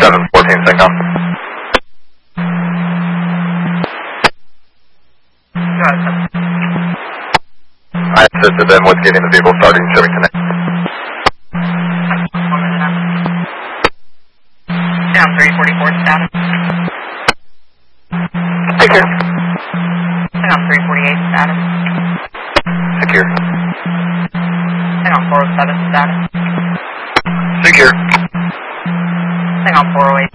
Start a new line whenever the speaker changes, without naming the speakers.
714 SECOM. I assisted them with getting the vehicle started in Chevy Connect.
Down 344 status.
Secure.
Down 348 status.
Secure.
Down 407 status.
Secure.
Down 408